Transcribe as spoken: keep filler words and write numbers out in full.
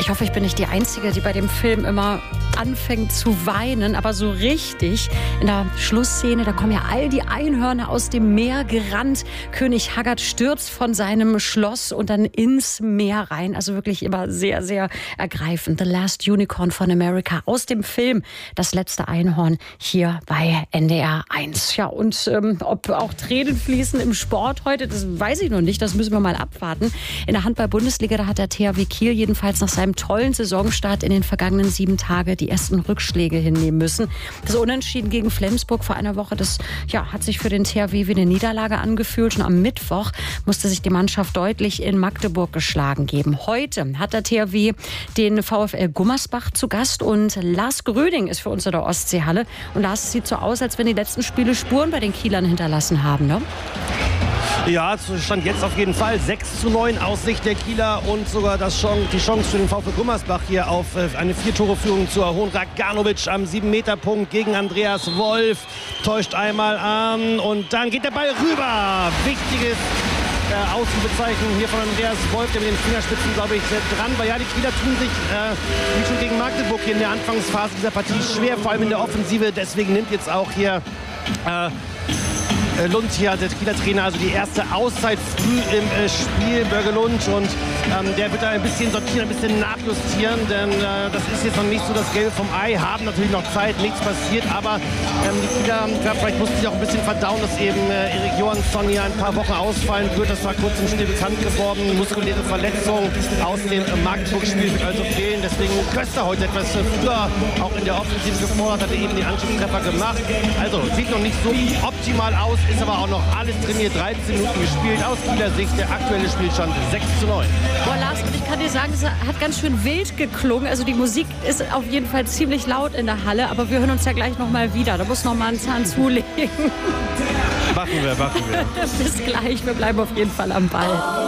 Ich hoffe, ich bin nicht die Einzige, die bei dem Film immer anfängt zu weinen, aber so richtig. In der Schlussszene, da kommen ja all die Einhörner aus dem Meer gerannt. König Haggard stürzt von seinem Schloss und dann ins Meer rein. Also wirklich immer sehr, sehr ergreifend. The Last Unicorn von America aus dem Film Das letzte Einhorn hier bei N D R eins. Ja, und ähm, ob auch Tränen fließen im Sport heute, das weiß ich noch nicht. Das müssen wir mal abwarten. In der Handball-Bundesliga, da hat der T H W Kiel jedenfalls nach seinem tollen Saisonstart in den vergangenen sieben Tagen die ersten Rückschläge hinnehmen müssen. Das Unentschieden gegen Flensburg vor einer Woche, das ja, hat sich für den T H W wie eine Niederlage angefühlt. Und am Mittwoch musste sich die Mannschaft deutlich in Magdeburg geschlagen geben. Heute hat der T H W den VfL Gummersbach zu Gast und Lars Gröding ist für uns in der Ostseehalle. Und Lars, es sieht so aus, als wenn die letzten Spiele Spuren bei den Kielern hinterlassen haben, ne? Ja, Stand jetzt auf jeden Fall sechs zu neun aus Sicht der Kieler und sogar das Chance, die Chance für den VfL Gummersbach hier auf eine Vier-Tore-Führung zu erholen. Raganovic am sieben-Meter-Punkt gegen Andreas Wolf, täuscht einmal an und dann geht der Ball rüber. Wichtiges äh, Außenbezeichen hier von Andreas Wolf, der mit den Fingerspitzen, glaube ich, dran war. Ja, die Kieler tun sich, äh, wie schon gegen Magdeburg hier in der Anfangsphase dieser Partie schwer, vor allem in der Offensive. Deswegen nimmt jetzt auch hier äh, Lund hier, der Kieler Trainer, also die erste Auszeit früh im äh, Spiel, Börge Lund. Und ähm, der wird da ein bisschen sortieren, ein bisschen nachjustieren, denn äh, das ist jetzt noch nicht so das Gelbe vom Ei. Haben natürlich noch Zeit, nichts passiert, aber ähm, die Kieler, ja, vielleicht mussten sie auch ein bisschen verdauen, dass eben äh, Erik Johansson hier ein paar Wochen ausfallen wird. Das war kurz im Spiel bekannt geworden. Muskuläre Verletzung aus dem äh, Magdeburg-Spiel wird also fehlen. Deswegen Köster heute etwas äh, früher auch in der Offensive gefordert, hatte eben den Anschlusstreffer gemacht. Also sieht noch nicht so optimal aus. Ist aber auch noch alles trainiert, dreizehn Minuten gespielt. Aus Kieler Sicht der aktuelle Spielstand sechs zu neun. Boah, Lars, und ich kann dir sagen, es hat ganz schön wild geklungen. Also die Musik ist auf jeden Fall ziemlich laut in der Halle, aber wir hören uns ja gleich noch mal wieder. Da muss noch mal einen Zahn zulegen. Machen wir, machen wir. Bis gleich, wir bleiben auf jeden Fall am Ball.